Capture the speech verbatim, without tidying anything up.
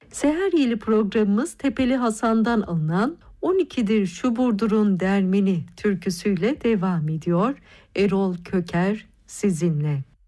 Seher programımız Tepeli Hasan'dan alınan on ikidir şu Burdur'un dermeni türküsüyle devam ediyor. Erol Köker sizinle.